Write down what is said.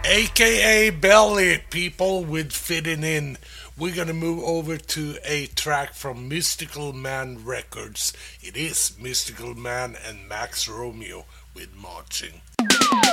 aka Belly, people with fitting in. We're gonna move over to a track from Mystical Man Records. It is Mystical Man and Max Romeo with Marching.